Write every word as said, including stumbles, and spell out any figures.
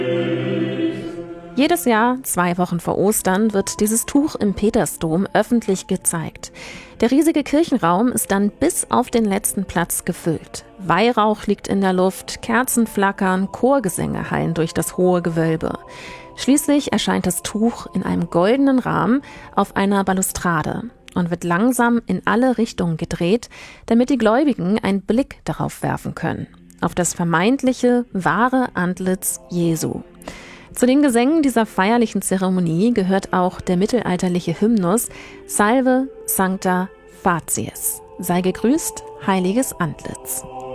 Jedes Jahr, zwei Wochen vor Ostern, wird dieses Tuch im Petersdom öffentlich gezeigt. Der riesige Kirchenraum ist dann bis auf den letzten Platz gefüllt. Weihrauch liegt in der Luft, Kerzen flackern, Chorgesänge hallen durch das hohe Gewölbe. Schließlich erscheint das Tuch in einem goldenen Rahmen auf einer Balustrade und wird langsam in alle Richtungen gedreht, damit die Gläubigen einen Blick darauf werfen können. Auf das vermeintliche, wahre Antlitz Jesu. Zu den Gesängen dieser feierlichen Zeremonie gehört auch der mittelalterliche Hymnus Salve Sancta Facies. Sei gegrüßt, heiliges Antlitz.